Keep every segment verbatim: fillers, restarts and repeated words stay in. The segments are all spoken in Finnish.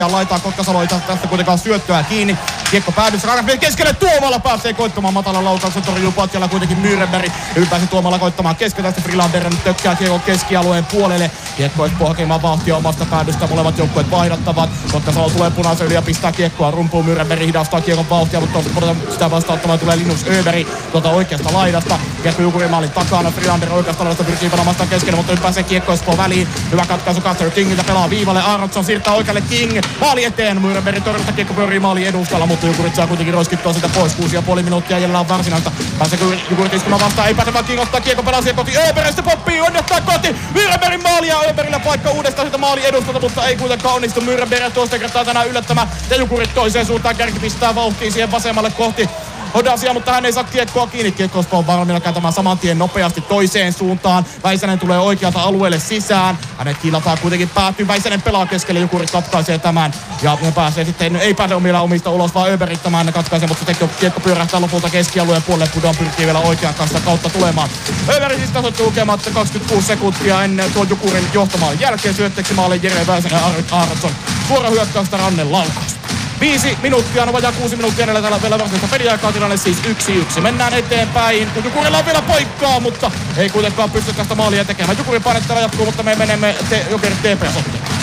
laitaa Kotkasalo ei tästä kuitenkaan syöttöä kiinni. Kiekko päädyssä, Ragnar keskelle, Tuomala pääsee koittamaan matalan laukauksen, torjuu Patjalla kuitenkin Myrenberg. Ylipäänsä Tuomala koittamaan keskeltä, tästä Frilander nyt tökkää kiekon keskialueen puolelle. Kiekko Espoo hakemaan vauhtia omasta päädystä, molemmat joukkueet vaihdattavat. Kotkasalo tulee punaisen yli ja pistää kiekkoa rumpuun, Myrenberg hidastaa kiekon vauhtia, mutta sitä vastaanottamaan tulee Linus Öberg tuolta oikeasta laidasta. Kiekko Jukurimaalin takana, Frilander oikeasta laidasta pyrkii panemasta keskelle, mutta nyt pääsee kiekko Espoo väliin. Hyvä katkaisu Custer Kingiltä, pelaa viivalle, Aronsson siirtää oikealle, King maali eteen, Myrenbergin torjusta kiekko pyörii maali edustalla, mutta Jukurit saa kuitenkin roiskittua sitä pois. kuusi ja puoli minuuttia jäljellä on varsinaista. Pääseekö Jukurit iskumaan vastaan? Ei pääse, vaan King ottaa kiekko pelasee koti. Öbergistä poppii, onnettaa koti. Myrenbergin maali ja Öbergillä paikka uudestaan sitä maali edustalta, mutta ei kuitenkaan onnistu Myrenberg tuosta kertaa tänään yllättämään. Ja Jukurit toiseen suuntaan, kärki pistää vauhtiin siihen vasemmalle kohti Hodasia, mutta hän ei saa kiekkoa kiinni. Kiekko on valmiina kääntämään saman tien nopeasti toiseen suuntaan. Väisänen tulee oikealta alueelle sisään. Hänet kiilataan kuitenkin päätyy. Väisänen pelaa keskelle, Jukurit katkaisee tämän. Ja ne pääsee sitten, ei pääse omilla omista ulos, vaan Öberg tämän ne katkaisee, mutta sitten kiekko pyörähtää lopulta keskialueen puolelle. Pudon pyrkii vielä oikean kanssa kautta tulemaan. Öberg siis tasoittuu lukemaan kaksikymmentäkuusi sekuntia ennen tuon Jukurin johtamaan jälkeen. Syötteeksi maalle Jere Väisänen ja Aronsson. Suora hyökkäystä Rannen laukaus. Viisi minuuttia, no vajaa kuusi minuuttia edellä täällä vielä varsinaista peliaikaa, tilanne siis yksi yksi. Mennään eteenpäin, kun Jukurilla on vielä paikkaa, mutta ei kuitenkaan pysty tästä maalia tekemään. Jukurin painettava jatkuu, mutta me menemme te- Jokerit T P S-otteluun.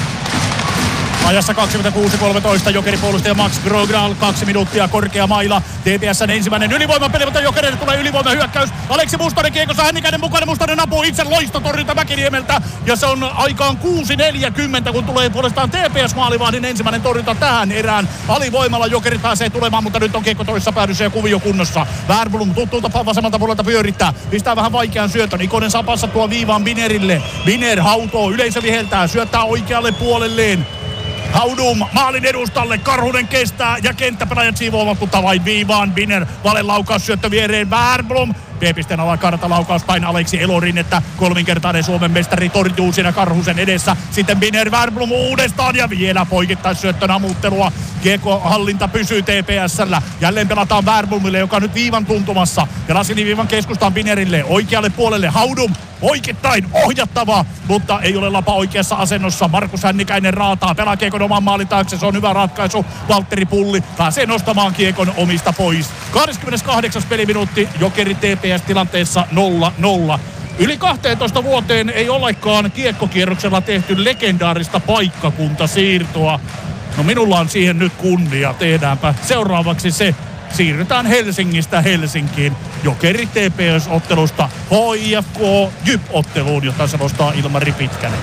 Ajassa kaksikymmentäkuusi kolmetoista Jokeripuolustaja Max Grogral, kaksi minuuttia korkea maila. T P S:n ensimmäinen ylivoimapeli, mutta Jokerille tulee ylivoimahyökkäys. Aleksi Mustonen kiekossa, Hännikäinen mukana, Mustonen apuu itse loistotorjunta Mäkiniemeltä. Ja se on aikaan kuusi neljäkymmentä, kun tulee puolestaan T P S-maalivahdin ensimmäinen torjunta tähän erään. Alivoimalla Jokerit pääsee tulemaan, mutta nyt on kiekko toisessa päädyssä ja kuvio kunnossa. Wernbloom tuttuun tapaan vasemmalta puolelta pyörittää. Pistää vähän vaikean syötön. Ikonen sapassa tuo viivaan Binerille. Biner hautoo, yleisö viheltää, syöttää oikealle puolelleen. Haudum maalin edustalle, Karhunen kestää ja kenttäpelaajat siivoavat, mutta vain viivaan. Biner valelaukaus syöttö viereen, Wernbloom. B-pisteen alakarta laukaus päin Aleksi Elorinnettä. Kolminkertainen Suomen mestari torjuu siinä Karhusen edessä. Sitten Biner, Wernbloom uudestaan ja vielä poikittais syöttön amuttelua. Kiekko hallinta pysyy T P S:llä. Jälleen pelataan Wernbloomille, joka nyt viivan tuntumassa. Pelaa siniviivan keskustaan Binerille. Oikealle puolelle Haudum. Oikeittain ohjattava, mutta ei ole Lapa oikeassa asennossa. Markus Hännikäinen raataa, pelaa kiekon oman maalin taakse. Se on hyvä ratkaisu. Valtteri Pulli pääsee nostamaan kiekon omista pois. kaksikymmentäkahdeksan peliminuutti, Jokeri T P S-tilanteessa nolla nolla. Yli kahteentoista vuoteen ei olekaan kiekkokierroksella tehty legendaarista paikkakuntasiirtoa. No minulla on siihen nyt kunnia. Tehdäänpä seuraavaksi se. Siirrytään Helsingistä Helsinkiin. Jokeri T P S-ottelusta H I F K Jyp-otteluun, jota selostaa Ilmari Pitkänen.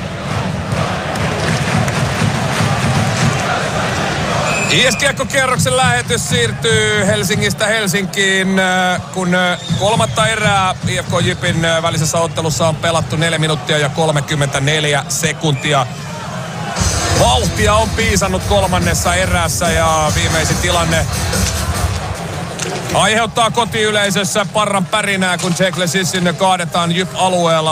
I S-kiekkokierroksen lähetys siirtyy Helsingistä Helsinkiin, kun kolmatta erää I F K Jypin välisessä ottelussa on pelattu neljä minuuttia ja kolmekymmentäneljä sekuntia. Vauhtia on piisannut kolmannessa erässä ja viimeisin tilanne aiheuttaa kotiyleisössä parran pärinää, kun Tsekle Sissin kaadetaan Jyp-alueella.